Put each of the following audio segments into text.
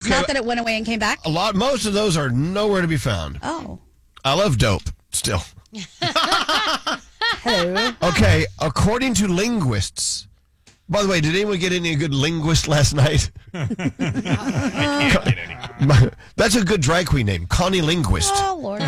Okay. Not that it went away and came back? Most of those are nowhere to be found. Oh. I love dope still. Hello. Okay, according to linguists. By the way, did anyone get any good linguist last night? I can't get any. That's a good drag queen name, Connie Linguist. Oh, Lord.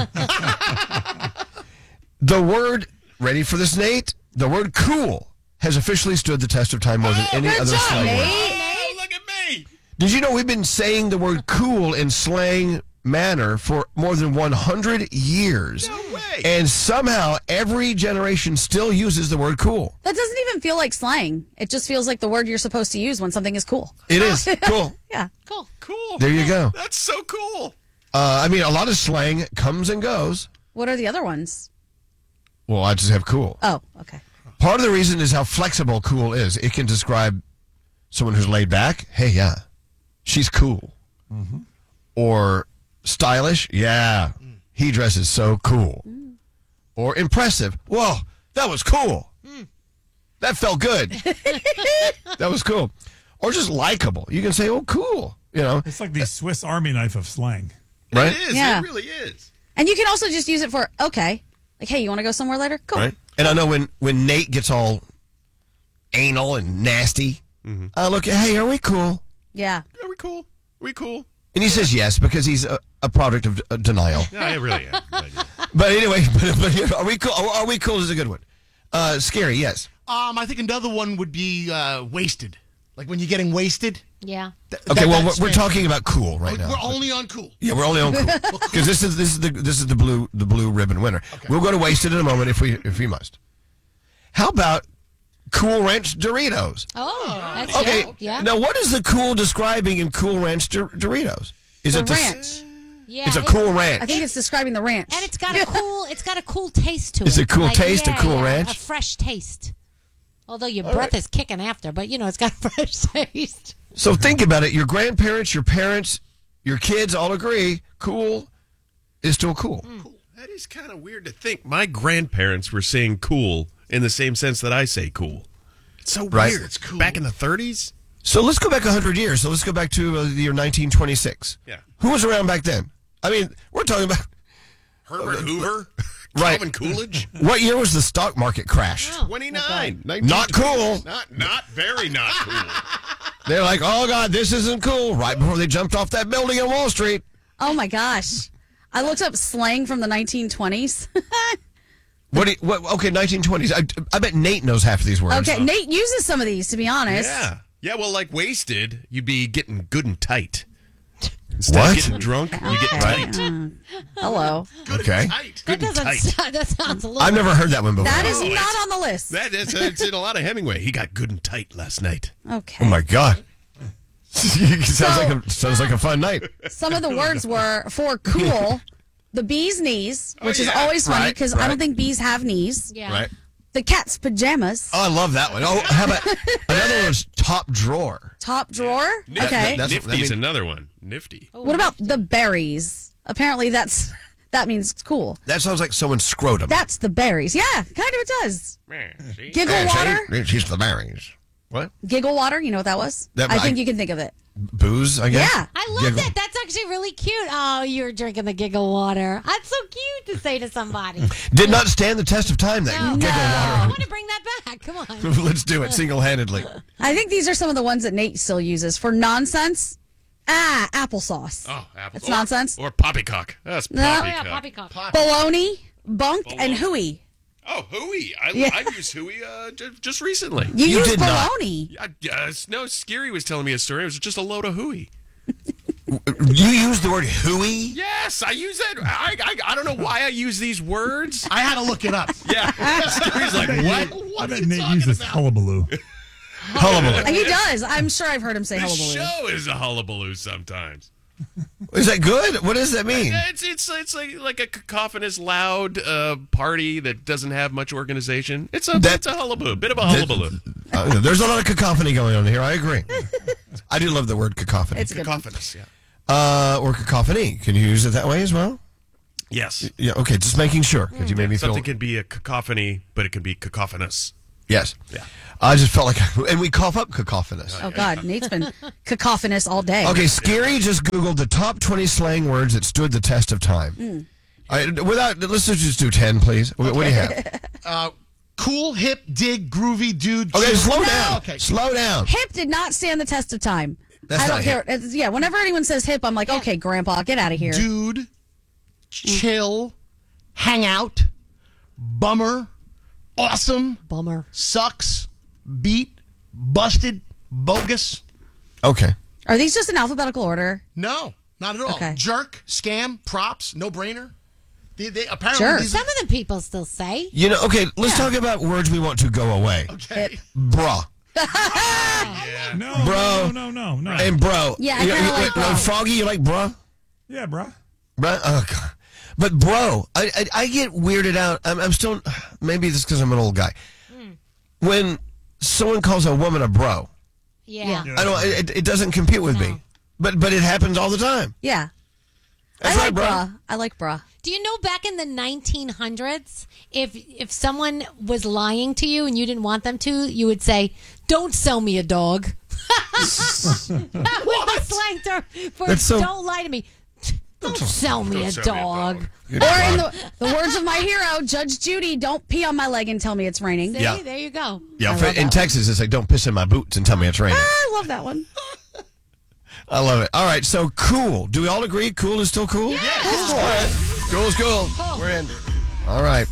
The word, ready for this, Nate? The word cool has officially stood the test of time more than any good other job, slang word. Nate. Oh, look at me. Did you know we've been saying the word cool in slang manner for more than 100 years? No way. And somehow every generation still uses the word cool. That doesn't even feel like slang. It just feels like the word you're supposed to use when something is cool. It is. Cool. Yeah. Cool. Cool. There you go. That's so cool. I mean, a lot of slang comes and goes. What are the other ones? Well, I just have cool. Oh, okay. Part of the reason is how flexible cool is. It can describe someone who's laid back. Hey, yeah, she's cool. Mm-hmm. Or stylish. Yeah, he dresses so cool. Or impressive. Whoa, that was cool. That felt good. That was cool. Or just likable. You can say, oh, cool. You know, It's like the Swiss Army knife of slang. right? It is. Yeah. It really is. And you can also just use it for, okay. Like, hey, you want to go somewhere later? Cool. Right. And I know when Nate gets all anal and nasty, I look at, hey, are we cool? Yeah. Are we cool? We cool? And he says yes because he's a product of denial. No, I really am. But anyway, but are we cool? Are we cool is a good one. Scary, yes. I think another one would be wasted. Like when you're getting wasted. Yeah. Okay, well that's we're the- talking about cool right now. We're only on cool. Yeah, we're only on cool because this is the blue ribbon winner. Okay. We'll go to wasted in a moment if we must. How about Cool Ranch Doritos? Oh, that's Okay, good. Yeah. now what is the cool describing in Cool Ranch Doritos? Is The it ranch. Yeah. It's a cool ranch. I think it's describing the ranch. And it's got a cool taste to it. It's a cool taste, a cool ranch? A fresh taste. Although your breath is kicking after, but it's got a fresh taste. So think about it. Your grandparents, your parents, your kids all agree cool is still cool. Cool. That is kind of weird to think. My grandparents were saying cool in the same sense that I say cool. It's so Right. weird. It's cool. Back in the 30s? So let's go back 100 years. So let's go back to the year 1926. Yeah. Who was around back then? I mean, we're talking about Herbert Hoover? Right. Calvin Coolidge? what year was the stock market crash? Oh, 29. Not cool. Not very not cool. They're like, oh, God, this isn't cool. Right before they jumped off that building on Wall Street. Oh, my gosh. I looked up slang from the 1920s. Okay, 1920s. I bet Nate knows half of these words. Okay, Nate uses some of these, to be honest. Yeah. Yeah, well, like wasted, you'd be getting good and tight. Instead What? of getting drunk, you get tight. Hello. Okay. Tight. That Good and tight. that sounds a little. I've never heard that one before. That is Oh, not it's- on the list. It's in a lot of Hemingway. He got good and tight last night. Okay. Oh, my God. sounds like a fun night. Some of the words were for cool, the bee's knees, which is yeah. always funny Right, because I right. don't think bees have knees. Yeah. Right. The cat's pajamas, Oh, I love that one. Oh, how about another one's top drawer? top drawer. Nifty. Okay. That's- Nifty's I mean- another one. Nifty. What about the berries? Apparently that means cool. That sounds like someone's scrotum. That's the berries. Yeah, kind of it does. Man, see? Giggle Yeah, water. She's the berries. What? Giggle water. You know what that was? That- I think you can think of it. Booze, I guess? Yeah. I love Giggle. that. That's actually really cute. Oh, you're drinking the giggle water. That's so cute to say to somebody. Did not stand the test of time, that No. giggle I water. want to bring that back. Come on. Let's do it single-handedly. I think these are some of the ones that Nate still uses for nonsense. Applesauce. Oh, apple. It's nonsense. Or poppycock. That's No. Oh, poppycock. yeah, poppycock. Baloney, bunk, and hooey. Oh, hooey. Yeah. I've used hooey just recently. You use did not. baloney. No, Scary was telling me a story. It was just a load of hooey. You use the word hooey? Yes, I use that. I don't know why I use these words. I had to look it up. Yeah. Scary's like, what? I What are bet you Nate talking uses about? hullabaloo. Hullabaloo. He does. I'm sure I've heard him say This hullabaloo. show is a hullabaloo sometimes. Is that good? What does that mean? It's like a cacophonous, loud party that doesn't have much organization. It's a hullabaloo, bit of a hullabaloo. There's a lot of cacophony going on here. I agree. I do love the word cacophony. It's a good one. Cacophonous, yeah. Or cacophony. Can you use it that way as well? Yes. Yeah. Okay. Just making sure because you made me feel. Something can be a cacophony, but it can be cacophonous. Yes. Yeah. I just felt like, and we cough up cacophonous. Oh, God. Nate's been cacophonous all day. Okay, Scary just Googled the top 20 slang words that stood the test of time. Let's just do 10, please. What do you have? Cool, hip, dig, groovy, dude. Okay, chill. slow down. Okay. Slow down. Hip did not stand the test of time. That's I don't not care. Yeah, whenever anyone says hip, I'm like, okay, Grandpa, get out of here. Dude, chill, hang out, bummer, awesome, Bummer. sucks, beat, busted, bogus. Okay. Are these just in alphabetical order? No, not at all. Okay. Jerk, scam, props, no brainer. They apparently Jerk. these Some of the people still say. You know, okay, let's talk about words we want to go away. okay. Bruh. No, Bro. no. And bro. Yeah, I kinda like bro. Froggy, you like bruh? Yeah, bruh. Bruh? Oh, God. But bro, I get weirded out. I'm still, maybe this because I'm an old guy. When someone calls a woman a bro, Yeah. Yeah. I don't. It doesn't compute with me. But it happens all the time. Yeah. That's I right, like bro. bra. I like bra. Do you know back in the 1900s, if someone was lying to you and you didn't want them to, you would say, "Don't sell me a dog." That was the slang term for That's so- "Don't lie to me." Don't sell me a dog. Or in the words of my hero, Judge Judy, don't pee on my leg and tell me it's raining. See, Yeah. there you go. Yeah, I love in that Texas, it's like, don't piss in my boots and tell me it's raining. I love that one. I love it. All right, so cool. Do we all agree cool is still cool? Yeah. All right. Cool is cool. We're in. All right.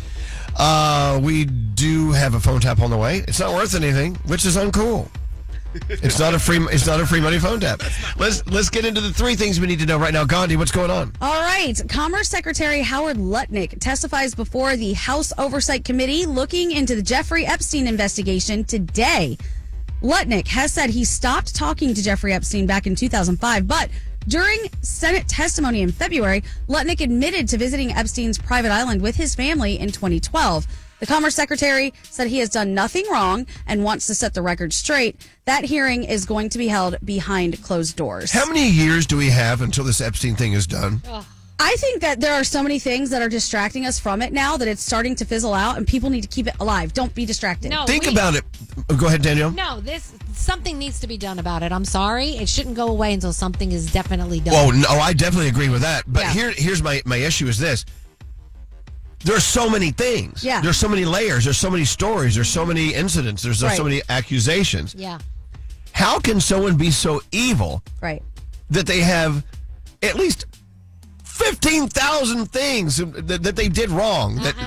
We do have a phone tap on the way. It's not worth anything, which is uncool. It's not a free money phone tap. Let's get into the three things we need to know right now. Gandhi, what's going on? All right. Commerce Secretary Howard Lutnick testifies before the House Oversight Committee looking into the Jeffrey Epstein investigation today. Lutnick has said he stopped talking to Jeffrey Epstein back in 2005, but during Senate testimony in February, Lutnick admitted to visiting Epstein's private island with his family in 2012. The Commerce Secretary said he has done nothing wrong and wants to set the record straight. That hearing is going to be held behind closed doors. How many years do we have until this Epstein thing is done? I think that there are so many things that are distracting us from it now that it's starting to fizzle out, and people need to keep it alive. Don't be distracted. No, Think about it. Go ahead, Danielle. No, something needs to be done about it. I'm sorry. It shouldn't go away until something is definitely done. Oh, no, I definitely agree with that. But Yeah. here's my issue is this. There's so many things. Yeah. There's so many layers. There's so many stories. There's so many incidents. There's Right. so many accusations. Yeah. How can someone be so evil Right. that they have at least 15,000 things that they did wrong? That,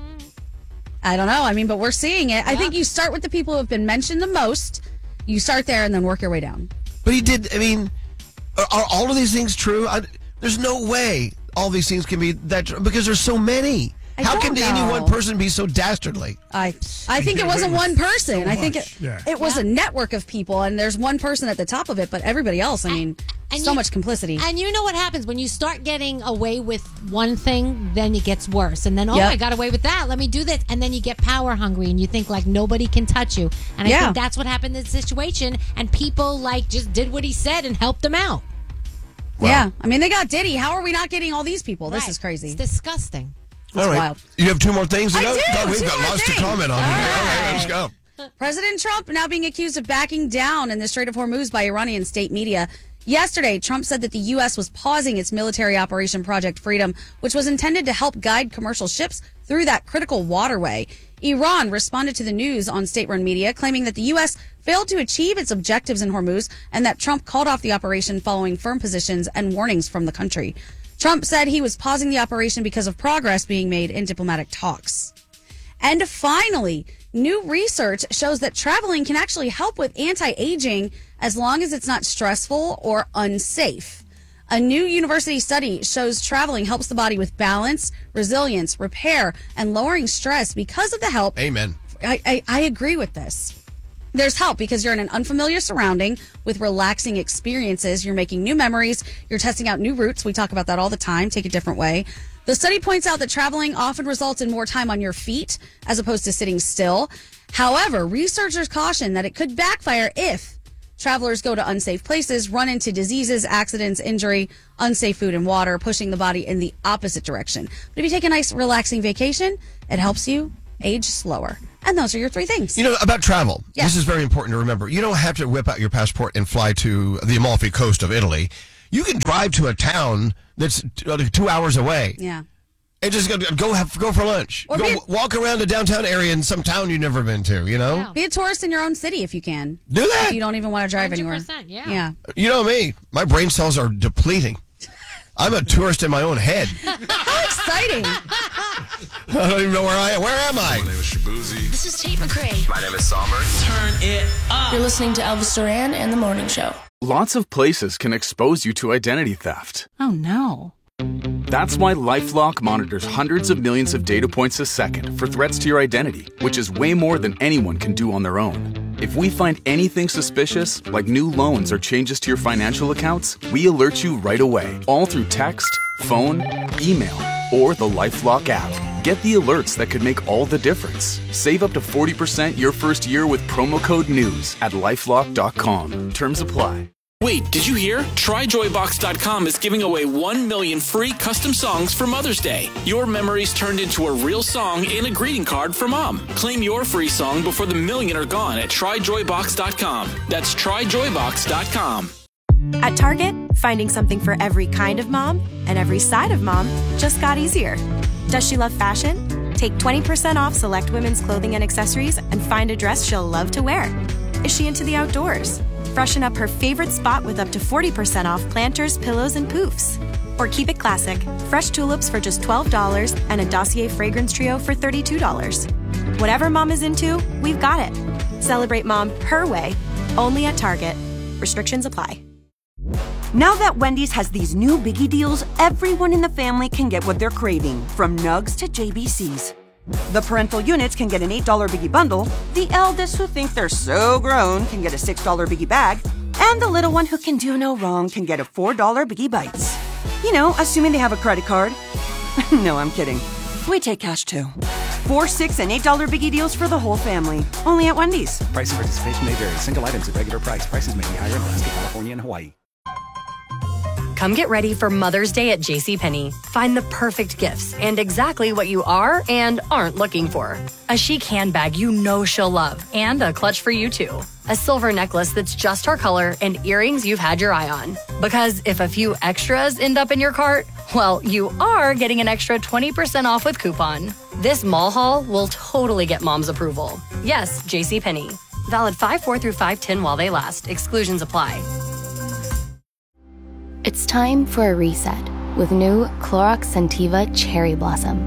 I don't know. I mean, but we're seeing it. I think you start with the people who have been mentioned the most. You start there and then work your way down. but he did. I mean, are all of these things true? There's no way all these things can be that true because there's so many. I How don't can any know. one person be so dastardly? I think it wasn't one person. so I think much. Yeah. it was a network of people, and there's one person at the top of it, but everybody else, I mean, and so you- much complicity. And you know what happens when you start getting away with one thing, then it gets worse. And then, Yep. I got away with that. Let me do this. And then you get power hungry and you think like nobody can touch you. And I Yeah. think that's what happened in this situation. And people like just did what he said and helped him out. Yeah. I mean, they got Diddy. How are we not getting all these people? This Right. is crazy. It's disgusting. All right. wild. You have two more things to I go? do, God, we've two got more lots to things. comment on. All All right. right, let's go. President Trump now being accused of backing down in the Strait of Hormuz by Iranian state media. Yesterday, Trump said that the U.S. was pausing its military operation Project Freedom, which was intended to help guide commercial ships through that critical waterway. Iran responded to the news on state-run media, claiming that the U.S. failed to achieve its objectives in Hormuz and that Trump called off the operation following firm positions and warnings from the country. Trump said he was pausing the operation because of progress being made in diplomatic talks. And finally, new research shows that traveling can actually help with anti-aging as long as it's not stressful or unsafe. A new university study shows traveling helps the body with balance, resilience, repair, and lowering stress because of the help. Amen. I agree with this. There's help because you're in an unfamiliar surrounding with relaxing experiences. You're making new memories. You're testing out new routes. We talk about that all the time. Take a different way. The study points out that traveling often results in more time on your feet as opposed to sitting still. However, researchers caution that it could backfire if travelers go to unsafe places, run into diseases, accidents, injury, unsafe food and water, pushing the body in the opposite direction. But if you take a nice relaxing vacation, it helps you age slower. And those are your 3 things. You know, about travel, Yes. this is very important to remember. You don't have to whip out your passport and fly to the Amalfi Coast of Italy. You can drive to a town that's 2 hours away. Yeah. And just go for lunch. Or Walk around the downtown area in some town you've never been to, you know? Yeah. Be a tourist in your own city if you can. Do that. If you don't even want to drive anywhere. 100%, yeah. Yeah. You know me. My brain cells are depleting. I'm a tourist in my own head. How exciting. I don't even know where I am. Where am I? My name is Shabuzi. This is Tate McRae. My name is Somber. Turn it up. You're listening to Elvis Duran and The Morning Show. Lots of places can expose you to identity theft. Oh, no. That's why LifeLock monitors hundreds of millions of data points a second for threats to your identity, which is way more than anyone can do on their own. If we find anything suspicious, like new loans or changes to your financial accounts, we alert you right away, all through text, phone, email, or the LifeLock app. Get the alerts that could make all the difference. Save up to 40% your first year with promo code NEWS at LifeLock.com. Terms apply. Wait, did you hear? TryJoyBox.com is giving away 1 million free custom songs for Mother's Day. Your memories turned into a real song and a greeting card for Mom. Claim your free song before the million are gone at TryJoyBox.com. That's TryJoyBox.com. At Target, finding something for every kind of mom and every side of mom just got easier. Does she love fashion? Take 20% off select women's clothing and accessories and find a dress she'll love to wear. Is she into the outdoors? Freshen up her favorite spot with up to 40% off planters, pillows, and poofs. Or keep it classic. Fresh tulips for just $12 and a Dossier fragrance trio for $32. Whatever mom is into, we've got it. Celebrate mom her way, only at Target. Restrictions apply. Now that Wendy's has these new biggie deals, everyone in the family can get what they're craving, from nugs to JBCs. The parental units can get an $8 biggie bundle, the eldest who think they're so grown can get a $6 biggie bag, and the little one who can do no wrong can get a $4 biggie bites. You know, assuming they have a credit card. No, I'm kidding. We take cash too. 4, 6, and $8 biggie deals for the whole family. Only at Wendy's. Price and participation may vary. Single items at regular price. Prices may be higher in Alaska, California, and Hawaii. Come get ready for Mother's Day at JCPenney. Find the perfect gifts and exactly what you are and aren't looking for. A chic handbag you know she'll love and a clutch for you too. A silver necklace that's just her color and earrings you've had your eye on. Because if a few extras end up in your cart, well, you are getting an extra 20% off with coupon. This mall haul will totally get mom's approval. Yes, JCPenney. Valid 5/4 through 5/10 while they last. Exclusions apply. It's time for a reset with new Clorox Scentiva Cherry Blossom.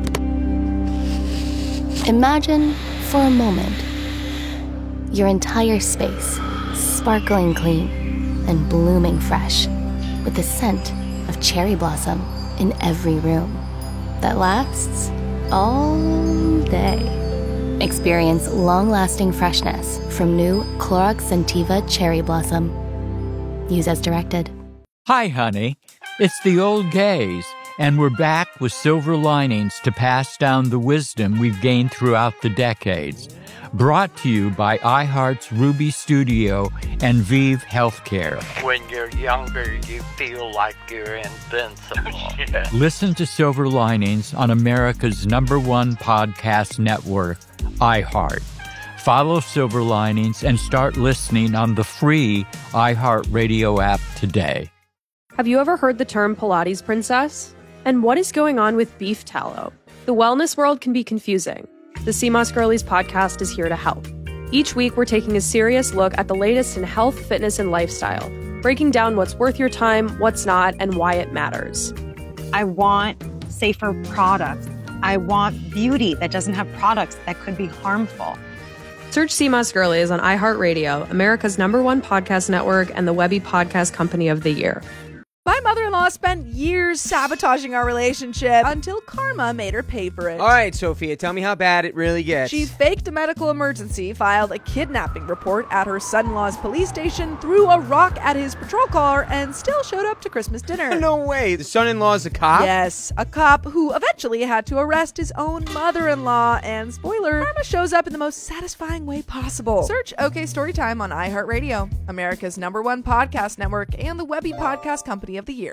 Imagine, for a moment, your entire space sparkling clean and blooming fresh with the scent of cherry blossom in every room that lasts all day. Experience long-lasting freshness from new Clorox Scentiva Cherry Blossom. Use as directed. Hi, honey. It's the old gays, and we're back with silver linings to pass down the wisdom we've gained throughout the decades. Brought to you by iHeart's Ruby Studio and Vive Healthcare. When you're younger, you feel like you're invincible. Yeah. Listen to Silver Linings on America's #1 podcast network, iHeart. Follow Silver Linings and start listening on the free iHeartRadio app today. Have you ever heard the term Pilates princess? And what is going on with beef tallow? The wellness world can be confusing. The CMOS Girlies podcast is here to help. Each week, we're taking a serious look at the latest in health, fitness, and lifestyle, breaking down what's worth your time, what's not, and why it matters. I want safer products. I want beauty that doesn't have products that could be harmful. Search CMOS Girlies on iHeartRadio, America's #1 podcast network, and the Webby Podcast Company of the Year. My mother-in-law spent years sabotaging our relationship until karma made her pay for it. All right, Sophia, tell me how bad it really gets. She faked a medical emergency, filed a kidnapping report at her son-in-law's police station, threw a rock at his patrol car, and still showed up to Christmas dinner. No way. The son-in-law's a cop? Yes, a cop who eventually had to arrest his own mother-in-law. And spoiler, karma shows up in the most satisfying way possible. Search OK Storytime on iHeartRadio, America's #1 podcast network, and the Webby Podcast Company of the Year.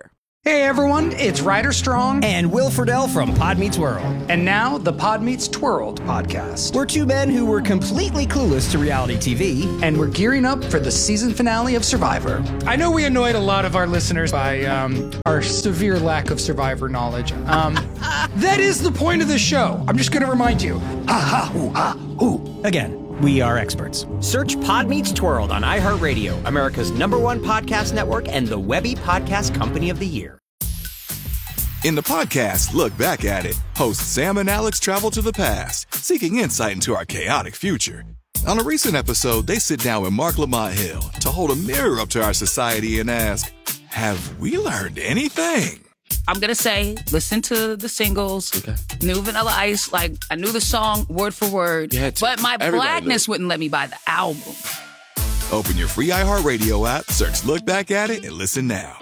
Hey everyone, it's Ryder Strong and Will Friedle from Pod Meets World. And now, the Pod Meets Twirled podcast. We're two men who were completely clueless to reality TV, and we're gearing up for the season finale of Survivor. I know we annoyed a lot of our listeners by our severe lack of Survivor knowledge. That is the point of the show. I'm just going to remind you. Again. We are experts. Search Pod Meets Twirled on iHeartRadio, America's #1 podcast network and the Webby Podcast Company of the Year. In the podcast, Look Back at It, hosts Sam and Alex travel to the past, seeking insight into our chaotic future. On a recent episode, they sit down with Mark Lamont Hill to hold a mirror up to our society and ask, have we learned anything? I'm going to say, listen to the singles, New Vanilla Ice, like, I knew the song word for word, but my blackness wouldn't let me buy the album. Open your free iHeartRadio app, search Look Back at It, and listen now.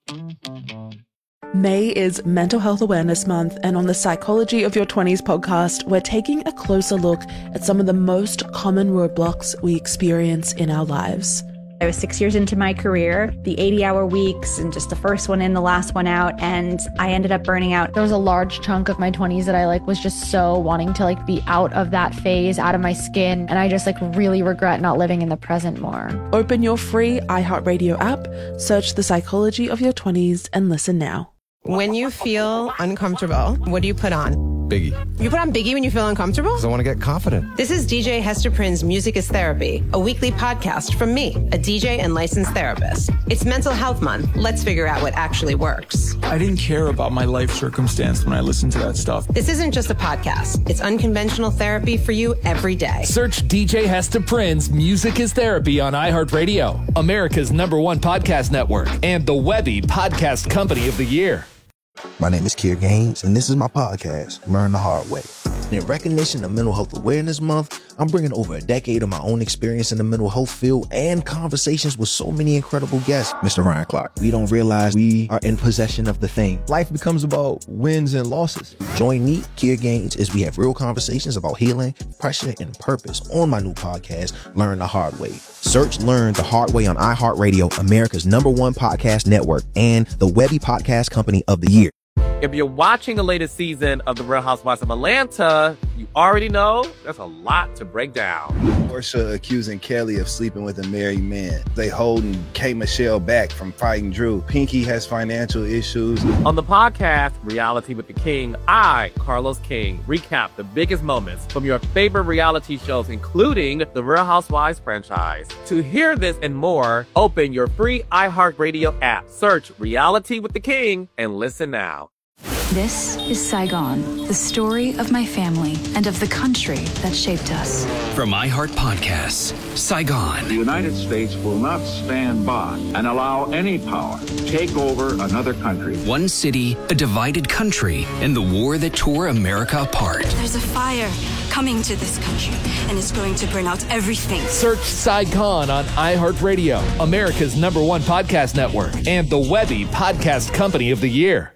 May is Mental Health Awareness Month, and on the Psychology of Your 20s podcast, we're taking a closer look at some of the most common roadblocks we experience in our lives. I was 6 years into my career, the 80-hour weeks and just the first one in, the last one out, and I ended up burning out. There was a large chunk of my 20s that I was just so wanting to be out of that phase, out of my skin, and I just really regret not living in the present more. Open your free iHeartRadio app, search The Psychology of Your 20s, and listen now. When you feel uncomfortable, what do you put on? Biggie. You put on Biggie when you feel uncomfortable? Because I want to get confident. This is DJ Hester Prynne's Music is Therapy, a weekly podcast from me, a DJ and licensed therapist. It's Mental Health Month. Let's figure out what actually works. I didn't care about my life circumstance when I listened to that stuff. This isn't just a podcast. It's unconventional therapy for you every day. Search DJ Hester Prynne's Music is Therapy on iHeartRadio, America's #1 podcast network, and the Webby Podcast Company of the Year. My name is Keir Gaines, and this is my podcast, Learn the Hard Way. In recognition of Mental Health Awareness Month, I'm bringing over a decade of my own experience in the mental health field and conversations with so many incredible guests. Mr. Ryan Clark, we don't realize we are in possession of the thing. Life becomes about wins and losses. Join me, Keir Gaines, as we have real conversations about healing, pressure, and purpose on my new podcast, Learn the Hard Way. Search Learn the Hard Way on iHeartRadio, America's #1 podcast network, and the Webby Podcast Company of the Year. If you're watching the latest season of The Real Housewives of Atlanta, you already know there's a lot to break down. Porsha accusing Kelly of sleeping with a married man. They holding K. Michelle back from fighting Drew. Pinky has financial issues. On the podcast, Reality with the King, I, Carlos King, recap the biggest moments from your favorite reality shows, including the Real Housewives franchise. To hear this and more, open your free iHeartRadio app, search Reality with the King, and listen now. This is Saigon, the story of my family and of the country that shaped us. From iHeart Podcasts, Saigon. The United States will not stand by and allow any power to take over another country. One city, a divided country, and the war that tore America apart. There's a fire coming to this country, and it's going to burn out everything. Search Saigon on iHeartRadio, America's #1 podcast network, and the Webby Podcast Company of the Year.